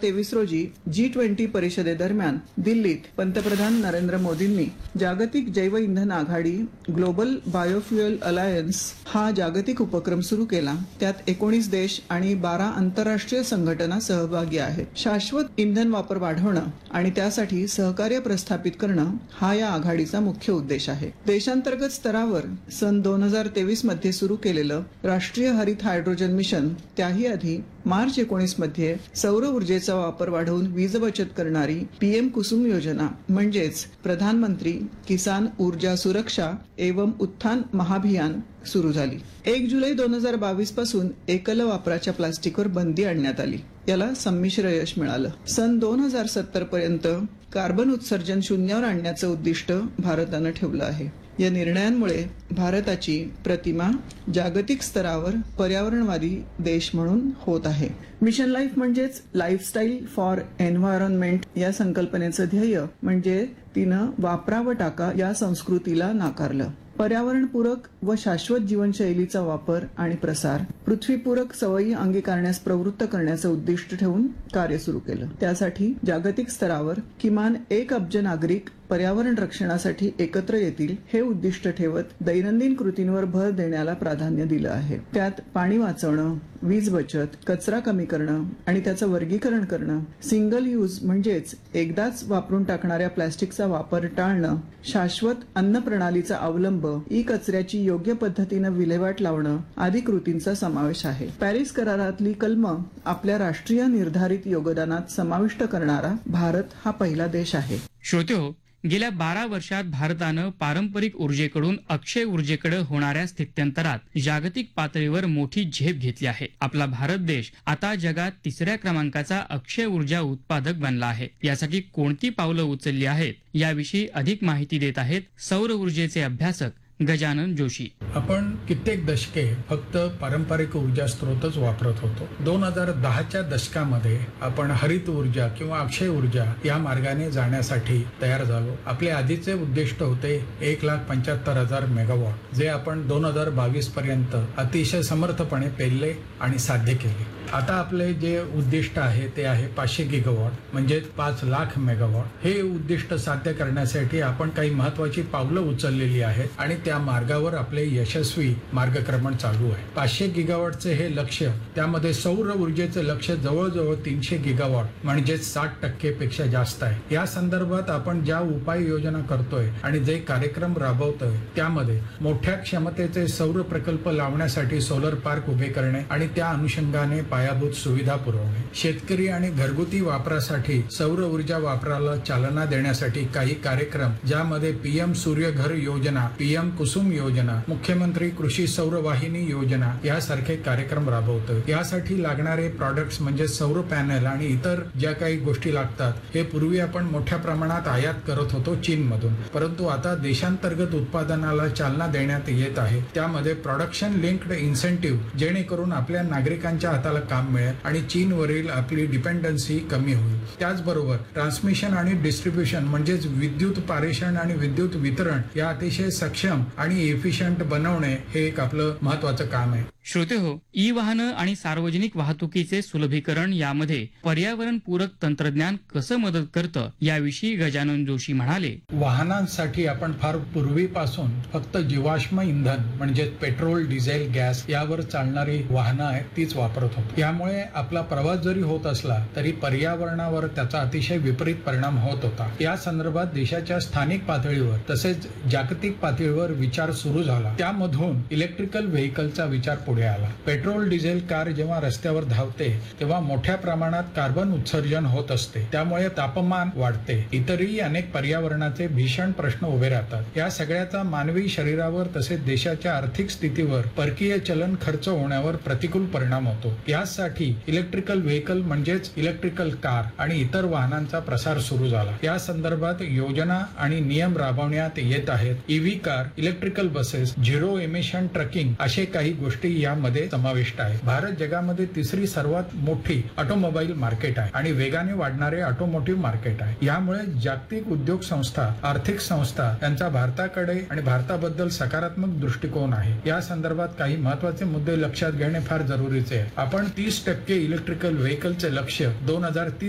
2023 रोजी G20 परिषदेदरम्यान दिल्लीत पंतप्रधान नरेंद्र मोदींनी जागतिक जैव इंधन आघाडी ग्लोबल बायोफ्युएल अलायन्स हा जागतिक उपक्रम सुरू केला. त्यात 19 देश आणि 12 आंतरराष्ट्रीय संघटना सहभागी आहेत. शाश्वत इंधन वापर वाढवणं आणि त्यासाठी सहकार्य प्रस्थापित करणं हा या आघाडीचा मुख्य उद्देश आहे. देशांतर्गत स्तरावर सन 2023 मध्ये सुरू केलेलं राष्ट्रीय हरित हायड्रोजन मिशन, त्याही आधी मार्च 19 मध्ये सौर ऊर्जेचा वापर वाढवून वीज बचत करणारी PM कुसुम योजना म्हणजेच प्रधानमंत्री किसान ऊर्जा सुरक्षा एवं उत्थान महाभियान सुरू झाली. 1 जुलै 2022 पासून एकल वापराच्या प्लास्टिकवर बंदी आणण्यात आली. याला संमिश्र यश मिळालं. सन 2070 पर्यंत कार्बन उत्सर्जन शून्यावर आणण्याचं उद्दिष्ट भारतानं ठेवलं आहे. या निर्णयांमुळे भारताची प्रतिमा जागतिक स्तरावर पर्यावरणवादी देश म्हणून होत आहे. मिशन लाईफ म्हणजेच लाईफस्टाईल फॉर एन्व्हायरमेंट या संकल्पनेचं ध्येय म्हणजे तिनं वापरा व टाका या संस्कृतीला नाकारलं. पर्यावरणपूरक व शाश्वत जीवनशैलीचा वापर आणि प्रसार, पृथ्वीपूरक सवयी अंगीकारण्यास प्रवृत्त करण्याचं उद्दिष्ट ठेवून कार्य सुरू केलं. त्यासाठी जागतिक स्तरावर किमान 1 अब्ज नागरिक पर्यावरण रक्षणासाठी एकत्र येतील हे उद्दिष्ट ठेवत दैनंदिन कृतींवर भर देण्याला प्राधान्य दिलं आहे. त्यात पाणी वाचवणं, वीज बचत, कचरा कमी करणं आणि त्याचं वर्गीकरण करणं, सिंगल यूज म्हणजेच एकदाच वापरून टाकणाऱ्या प्लास्टिकचा वापर टाळणं, शाश्वत अन्न प्रणालीचा अवलंब, कचऱ्याची योग्य पद्धतीनं विल्हेवाट लावणं आदी कृतींचा समावेश आहे. पॅरिस करारातली कलमं आपल्या राष्ट्रीय निर्धारित योगदानात समाविष्ट करणारा भारत हा पहिला देश आहे. श्रोतेहो, गेल्या 12 वर्षात भारतानं पारंपरिक ऊर्जेकडून अक्षय ऊर्जेकडे होणाऱ्या स्थित्यंतरात जागतिक पातळीवर मोठी झेप घेतली आहे. आपला भारत देश आता जगात 3ऱ्या क्रमांकाचा अक्षय ऊर्जा उत्पादक बनला आहे. यासाठी कोणती पावलं उचलली आहेत याविषयी अधिक माहिती देत आहेत सौर ऊर्जेचे अभ्यासक गजानन जोशी. आपण कित्येक दशके फक्त पारंपरिक ऊर्जा स्रोतच वापरत होतो. 2010च्या दशकामध्ये आपण हरित ऊर्जा किंवा अक्षय ऊर्जा या मार्गाने जाण्यासाठी तयार झालो. आपले आधीचे उद्दिष्ट होते 1,75,000 मेगावॉट, जे आपण 2022 पर्यंत अतिशय समर्थपणे पेलले आणि साध्य केले. आता आपले जे उद्दिष्ट आहे ते आहे 500 गिगावॉट म्हणजे 5 लाख मेगावॉट. हे उद्दिष्ट साध्य करण्यासाठी आपण काही महत्वाची पावलं उचललेली आहेत आणि त्या मार्गावर आपले यशस्वी मार्गक्रमण चालू आहे. 500 गिगावॉटचे हे लक्ष्य, त्यामध्ये सौर ऊर्जेचे लक्ष्य जवळजवळ 300 गिगावॉट म्हणजे 60% पेक्षा जास्त आहे. या संदर्भात आपण ज्या उपाययोजना करतोय आणि जे कार्यक्रम राबवतोय त्यामध्ये मोठ्या क्षमतेचे सौर प्रकल्प लावण्यासाठी सोलर पार्क उभे करणे आणि त्या अनुषंगाने पायाभूत सुविधा पुरवणे, शेतकरी आणि घरगुती वापरासाठी सौर ऊर्जा वापराला चालना देण्यासाठी काही कार्यक्रम, ज्यामध्ये PM सूर्यघर योजना, PM कुसुम योजना, मुख्यमंत्री कृषी सौर वाहिनी योजना यासारखे कार्यक्रम राबवतोय. यासाठी लागणारे प्रॉडक्ट्स म्हणजे सौर पॅनल आणि इतर ज्या काही गोष्टी लागतात हे पूर्वी आपण मोठ्या प्रमाणात आयात करत होतो चीनमधून, परंतु आता देशांतर्गत उत्पादनाला चालना देण्यात येत आहे. त्यामध्ये प्रोडक्शन लिंक्ड इन्सेंटिव्ह, जेणेकरून आपल्या नागरिकांच्या हाताला काम मिळेल आणि चीनवरील आपली डिपेंडन्सी कमी होईल. त्याचबरोबर ट्रान्समिशन आणि डिस्ट्रीब्युशन म्हणजेच विद्युत पारेषण आणि विद्युत वितरण या अतिशय सक्षम आणि एफिशियंट बनवणे हे एक आपलं महत्वाचं काम आहे. श्रोतेहो, ई वाहनं आणि सार्वजनिक वाहतुकीचे सुलभीकरण यामध्ये पर्यावरणपूरक तंत्रज्ञान कसं मदत करतं याविषयी गजानन जोशी म्हणाले. वाहनांसाठी आपण फार पूर्वीपासून फक्त जीवाश्म इंधन म्हणजे पेट्रोल, डिझेल, गॅस यावर चालणारी वाहनं आहेत तीच वापरत होतो. यामुळे आपला प्रवास जरी होत असला तरी पर्यावरणावर त्याचा अतिशय विपरीत परिणाम होत होता. या संदर्भात देशाच्या स्थानिक पातळीवर तसेच जागतिक पातळीवर विचार सुरू झाला. त्यामधून इलेक्ट्रिकल व्हेकलचा विचार पुढे आला. पेट्रोल डिझेल कार जेव्हा रस्त्यावर धावते तेव्हा मोठ्या प्रमाणात कार्बन उत्सर्जन होत असते. त्यामुळे तापमान वाढते. इतरही अनेक पर्यावरणाचे भीषण प्रश्न उभे राहतात. या सगळ्याचा मानवी शरीरावर तसेच देशाच्या आर्थिक स्थितीवर, परकीय चलन खर्च होण्यावर प्रतिकूल परिणाम होतो. यासाठी इलेक्ट्रिकल व्हेकल म्हणजेच इलेक्ट्रिकल कार आणि इतर वाहनांचा प्रसार सुरू झाला. या संदर्भात योजना आणि नियम राबवण्यात येत आहेत. EV car, electrical buses, zero emission trucking असे काही गोष्टी यामध्ये समाविष्ट आहे. भारत जगामध्ये 3री सर्वात मोठी ऑटोमोबाईल मार्केट आहे आणि वेगाने वाढणारे ऑटोमोटिव्ह मार्केट आहे. यामुळे जागतिक उद्योग संस्था, आर्थिक संस्था यांचा भारताकडे आणि भारताबद्दल सकारात्मक दृष्टिकोन आहे. या संदर्भात काही महत्वाचे मुद्दे लक्षात घेणे फार जरुरीचे आहे. आपण 30% इलेक्ट्रिकल व्हेकलचे लक्ष्य 2030